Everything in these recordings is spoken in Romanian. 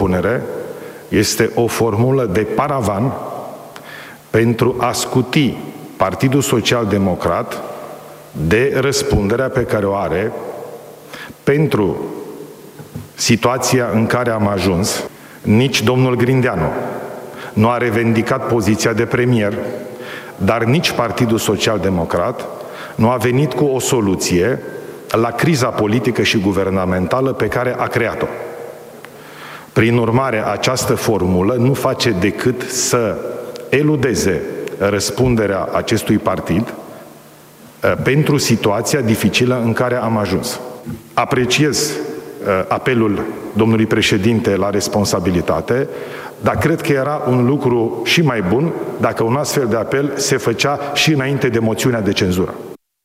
propunere este o formulă de paravan pentru a scuti Partidul Social-Democrat de răspunderea pe care o are pentru situația în care am ajuns. Nici domnul Grindeanu nu a revendicat poziția de premier, dar nici Partidul Social-Democrat nu a venit cu o soluție la criza politică și guvernamentală pe care a creat-o. Prin urmare, această formulă nu face decât să eludeze răspunderea acestui partid pentru situația dificilă în care am ajuns. Apreciez apelul domnului președinte la responsabilitate, dar cred că era un lucru și mai bun dacă un astfel de apel se făcea și înainte de moțiunea de cenzură.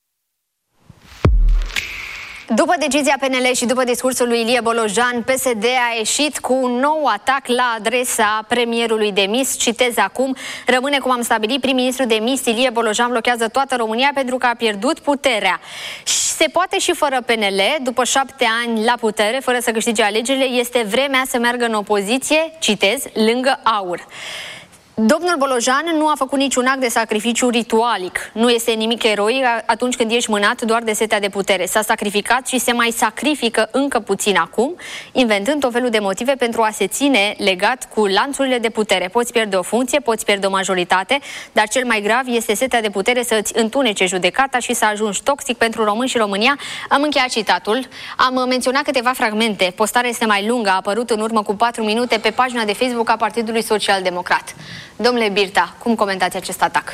După decizia PNL și după discursul lui Ilie Bolojan, PSD a ieșit cu un nou atac la adresa premierului demis. Citez acum: rămâne cum am stabilit, prim-ministru demis Ilie Bolojan blochează toată România pentru că a pierdut puterea. Se poate și fără PNL, după 7 ani la putere, fără să câștige alegerile, este vremea să meargă în opoziție, citez, lângă AUR. Domnul Bolojan nu a făcut niciun act de sacrificiu ritualic. Nu este nimic eroic atunci când ești mânat doar de setea de putere. S-a sacrificat și se mai sacrifică încă puțin acum, inventând tot felul de motive pentru a se ține legat cu lanțurile de putere. Poți pierde o funcție, poți pierde o majoritate, dar cel mai grav este setea de putere să îți întunece judecata și să ajungi toxic pentru români și România. Am încheiat citatul. Am menționat câteva fragmente. Postarea este mai lungă, a apărut în urmă cu 4 minute pe pagina de Facebook a Partidului Social-Democrat. Domnule Birta, cum comentați acest atac?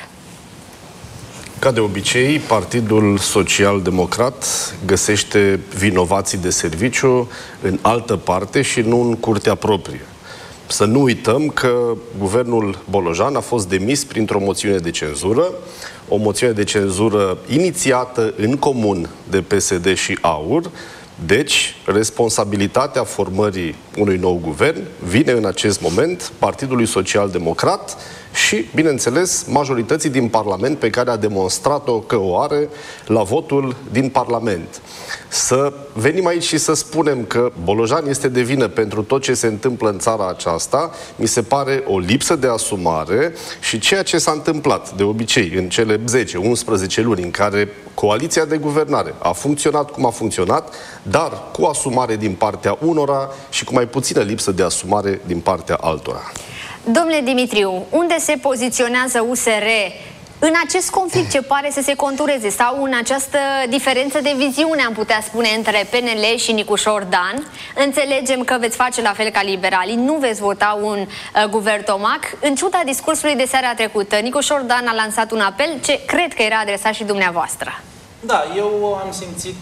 Ca de obicei, Partidul Social-Democrat găsește vinovații de serviciu în altă parte și nu în curtea proprie. Să nu uităm că guvernul Bolojan a fost demis printr-o moțiune de cenzură, o moțiune de cenzură inițiată în comun de PSD și AUR. Deci, responsabilitatea formării unui nou guvern vine în acest moment Partidului Social-Democrat și, bineînțeles, majorității din Parlament pe care a demonstrat-o că o are la votul din Parlament. Să venim aici și să spunem că Bolojan este de vină pentru tot ce se întâmplă în țara aceasta, mi se pare o lipsă de asumare și ceea ce s-a întâmplat de obicei în cele 10-11 luni în care coaliția de guvernare a funcționat cum a funcționat, dar cu asumare din partea unora și cu mai puțină lipsă de asumare din partea altora. Domnule Dimitriu, unde se poziționează USR în acest conflict ce pare să se contureze sau în această diferență de viziune, am putea spune, între PNL și Nicușor Dan? Înțelegem că veți face la fel ca liberalii, nu veți vota un guvern Tomac. În ciuda discursului de seara trecută, Nicușor Dan a lansat un apel ce cred că era adresat și dumneavoastră. Da, eu am simțit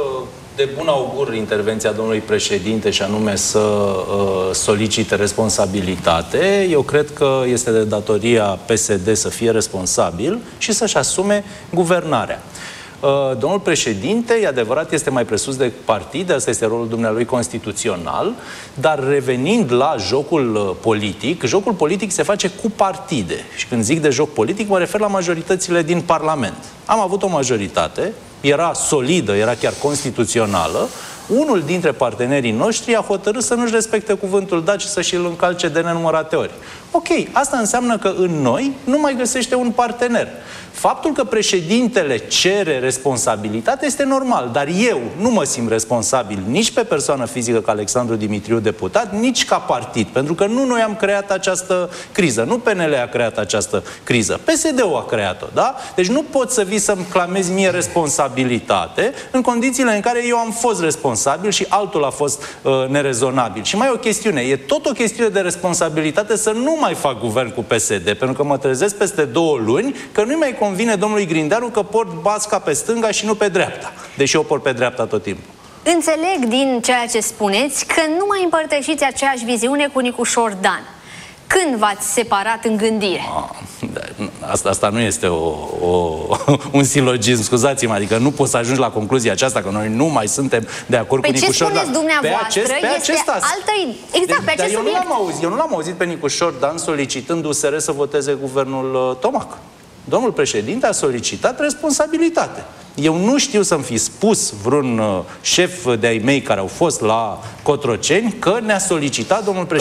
de bun augur intervenția domnului președinte și anume să solicite responsabilitate. Eu cred că este de datoria PSD să fie responsabil și să-și asume guvernarea. Domnul președinte, e adevărat, este mai presus de partide, asta este rolul dumnealui constituțional, dar revenind la jocul politic se face cu partide. Și când zic de joc politic, mă refer la majoritățile din Parlament. Am avut o majoritate, era solidă, era chiar constituțională. Unul dintre partenerii noștri a hotărât să nu-și respecte cuvântul dat și să și-l încalce de nenumărate ori. Ok, asta înseamnă că în noi nu mai găsește un partener. Faptul că președintele cere responsabilitate este normal, dar eu nu mă simt responsabil nici pe persoană fizică ca Alexandru Dimitriu, deputat, nici ca partid, pentru că nu noi am creat această criză, nu PNL a creat această criză, PSD-ul a creat-o, da? Deci nu pot să vii să-mi clamezi mie responsabilitate în condițiile în care eu am fost responsabil și altul a fost nerezonabil. Și mai e o chestiune, e tot o chestiune de responsabilitate să nu mai fac guvern cu PSD, pentru că mă trezesc peste 2 luni că nu-i mai convine domnului Grindeanu că port basca pe stânga și nu pe dreapta, deși eu port pe dreapta tot timpul. Înțeleg din ceea ce spuneți că nu mai împărtășiți aceeași viziune cu Nicușor Dan. Când v-ați separat în gândire? Asta nu este un silogism, scuzați-mă, adică nu poți să ajungi la concluzia aceasta că noi nu mai suntem de acord cu Nicușor Dan. Ce spuneți dumneavoastră este altă... Exact, pe acest subiect. Eu nu l-am auzit pe Nicușor Dan solicitând USR să voteze guvernul Tomac. Domnul președinte a solicitat responsabilitate. Eu nu știu să-mi fi spus vreun șef de-ai mei care au fost la Cotroceni că ne-a solicitat domnul președinte